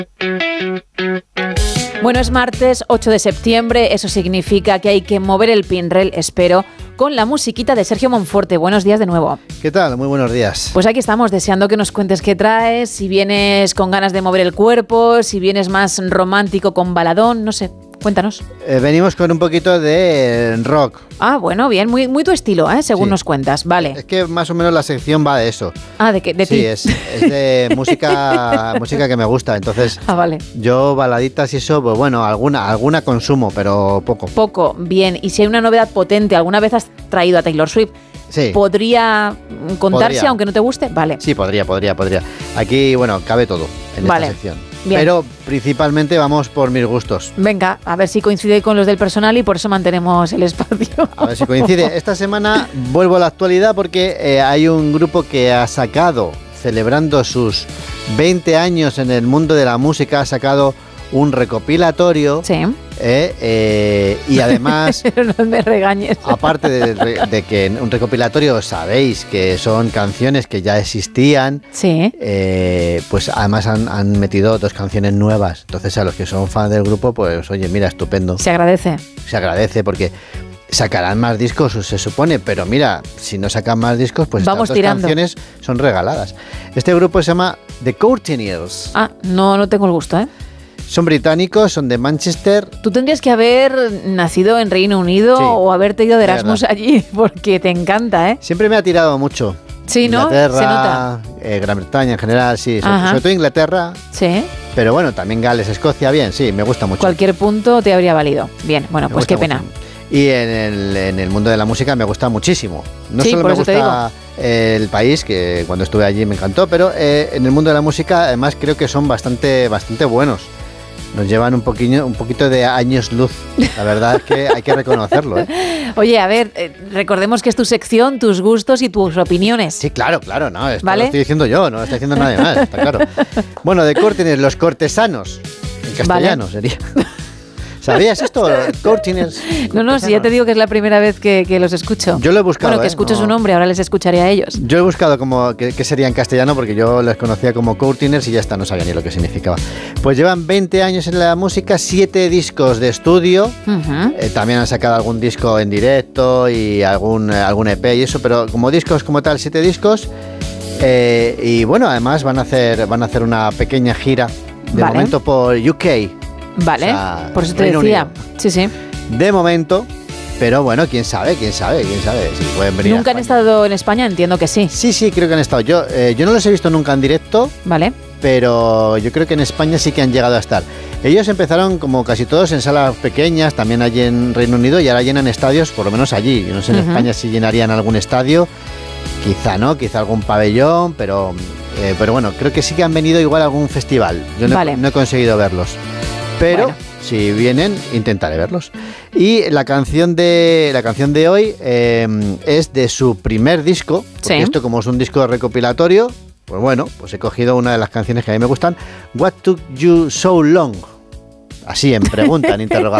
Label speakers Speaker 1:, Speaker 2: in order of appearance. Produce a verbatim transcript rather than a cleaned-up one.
Speaker 1: Bueno, es martes ocho de septiembre, eso significa que hay que mover el pinrel, espero, con la musiquita de Sergio Monforte. Buenos días de nuevo.
Speaker 2: ¿Qué tal? Muy buenos días.
Speaker 1: Pues aquí estamos, deseando que nos cuentes qué traes, si vienes con ganas de mover el cuerpo, si vienes más romántico con baladón, no sé. Cuéntanos.
Speaker 2: Eh, venimos con un poquito de rock.
Speaker 1: Ah, bueno, bien, muy, muy tu estilo, ¿eh? Según
Speaker 2: Sí.
Speaker 1: nos cuentas, vale.
Speaker 2: Es que más o menos la sección va de eso.
Speaker 1: Ah, ¿de qué? ¿De
Speaker 2: sí,
Speaker 1: ti?
Speaker 2: es, es de música música que me gusta. Entonces,
Speaker 1: Ah, vale.
Speaker 2: yo baladitas y eso, pues bueno, alguna, alguna consumo, pero poco.
Speaker 1: Poco, bien. Y si hay una novedad potente, ¿alguna vez has traído a Taylor Swift?
Speaker 2: Sí.
Speaker 1: ¿Podría contarse
Speaker 2: Podría.
Speaker 1: aunque no te guste? Vale.
Speaker 2: Sí, podría, podría, podría. Aquí, bueno, cabe todo en
Speaker 1: Vale.
Speaker 2: esta sección.
Speaker 1: Bien.
Speaker 2: Pero principalmente vamos por mis gustos.
Speaker 1: Venga, a ver si coincide con los del personal y por eso mantenemos el espacio.
Speaker 2: A ver si coincide. Esta semana vuelvo a la actualidad porque eh, hay un grupo que ha sacado, celebrando sus veinte años en el mundo de la música, ha sacado un recopilatorio.
Speaker 1: Sí.
Speaker 2: Eh, eh, y además,
Speaker 1: Pero no me regañes.
Speaker 2: aparte de, de que en un recopilatorio sabéis que son canciones que ya existían,
Speaker 1: Sí.
Speaker 2: eh, pues además han, han metido dos canciones nuevas. Entonces a los que son fans del grupo, pues oye, mira, estupendo.
Speaker 1: Se agradece.
Speaker 2: Se agradece porque sacarán más discos, se supone, pero mira, si no sacan más discos, pues
Speaker 1: Vamos
Speaker 2: estas dos
Speaker 1: tirando.
Speaker 2: canciones son regaladas. Este grupo se llama The Courteeners.
Speaker 1: Ah, no, no tengo el gusto, ¿eh?
Speaker 2: Son británicos, son de Manchester.
Speaker 1: Tú tendrías que haber nacido en Reino Unido
Speaker 2: Sí,
Speaker 1: o haberte ido de
Speaker 2: de
Speaker 1: Erasmus
Speaker 2: verdad.
Speaker 1: allí, porque te encanta, ¿eh?
Speaker 2: Siempre me ha tirado mucho.
Speaker 1: Sí, ¿no?
Speaker 2: Inglaterra,
Speaker 1: Se nota.
Speaker 2: eh, Gran Bretaña en general, sí. Sobre,
Speaker 1: Ajá.
Speaker 2: sobre todo Inglaterra,
Speaker 1: Sí.
Speaker 2: pero bueno, también Gales, Escocia, bien, sí, me gusta mucho.
Speaker 1: Cualquier punto te habría valido. Bien, bueno,
Speaker 2: Me
Speaker 1: pues
Speaker 2: gusta
Speaker 1: qué pena.
Speaker 2: mucho. Y en el, en el mundo de la música me gusta muchísimo. No
Speaker 1: Sí,
Speaker 2: solo
Speaker 1: por
Speaker 2: me
Speaker 1: eso te
Speaker 2: gusta el país, que cuando estuve allí me encantó, pero eh, en el mundo de la música además creo que son bastante, bastante buenos. Nos llevan un poquito, un poquito de años luz. La verdad es que hay que reconocerlo, ¿eh?
Speaker 1: Oye, a ver, eh, recordemos que es tu sección, tus gustos y tus opiniones.
Speaker 2: Sí, claro, claro, no, esto
Speaker 1: ¿Vale?
Speaker 2: lo estoy diciendo yo, no lo está diciendo nadie más, está claro. Bueno, de Courteeners, los cortesanos, en castellano
Speaker 1: Vale.
Speaker 2: sería. ¿Sabías esto? Courteeners.
Speaker 1: No, no, si ya te digo que es la primera vez que, que los escucho.
Speaker 2: Yo lo he buscado,
Speaker 1: Bueno, que
Speaker 2: ¿eh?
Speaker 1: escucho
Speaker 2: No.
Speaker 1: su nombre, ahora les escucharé a ellos.
Speaker 2: Yo he buscado como qué qué sería en castellano porque yo les conocía como Courteeners y ya está, no sabía ni lo que significaba. Pues llevan veinte años en la música, siete discos de estudio.
Speaker 1: Ujú.
Speaker 2: Eh, también han sacado algún disco en directo y algún, eh, algún E P y eso, pero como discos como tal, siete discos. Eh, y bueno, además van a hacer, van a hacer una pequeña gira de
Speaker 1: Vale.
Speaker 2: momento por U K.
Speaker 1: Vale,
Speaker 2: O sea,
Speaker 1: por eso te
Speaker 2: Reino
Speaker 1: decía.
Speaker 2: Unido.
Speaker 1: Sí, sí.
Speaker 2: De momento, pero bueno, quién sabe, quién sabe, quién sabe si pueden venir. a
Speaker 1: ¿Nunca han
Speaker 2: España.
Speaker 1: estado en España? Entiendo que sí.
Speaker 2: Sí, sí, creo que han estado. Yo, eh, yo no los he visto nunca en directo,
Speaker 1: Vale.
Speaker 2: pero yo creo que en España sí que han llegado a estar. Ellos empezaron como casi todos en salas pequeñas, también allí en Reino Unido, y ahora llenan estadios, por lo menos allí. Yo no sé en
Speaker 1: Ujú.
Speaker 2: España si llenarían algún estadio, quizá no, quizá algún pabellón, pero, eh, pero bueno, creo que sí que han venido igual a algún festival. Yo no, he-
Speaker 1: Vale.
Speaker 2: no he conseguido verlos, pero
Speaker 1: Bueno.
Speaker 2: si vienen, intentaré verlos. Y la canción de, la canción de hoy eh, es de su primer disco, porque
Speaker 1: Sí.
Speaker 2: esto como es un disco recopilatorio, pues bueno, pues he cogido una de las canciones que a mí me gustan, What Took You So Long. Así, en pregunta, en interrogatorio.